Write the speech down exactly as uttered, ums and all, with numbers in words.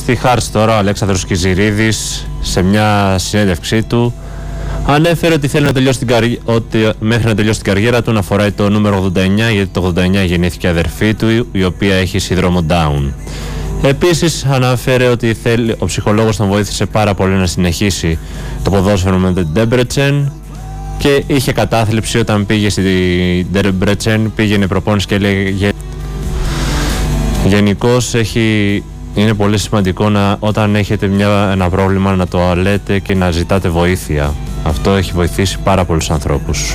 Στη Χάρτς τώρα ο Αλέξανδρος Κιζηρίδης σε μια συνέντευξή του ανέφερε ότι θέλει να τελειώσει την καρι... ότι μέχρι να τελειώσει την καριέρα του να φοράει το νούμερο ογδόντα εννιά, γιατί το ογδόντα εννιά γεννήθηκε η αδερφή του, η οποία έχει σύνδρομο Down. Επίσης αναφέρε ότι θέλει, ο ψυχολόγος τον βοήθησε πάρα πολύ να συνεχίσει το ποδόσφαιρο με την Ντέμπρετσεν και είχε κατάθλιψη όταν πήγε στην Ντέμπρετσεν, πήγαινε προπόνηση και έλεγε γενικώς έχει... Είναι πολύ σημαντικό να, όταν έχετε μια, ένα πρόβλημα να το λέτε και να ζητάτε βοήθεια. Αυτό έχει βοηθήσει πάρα πολλούς ανθρώπους.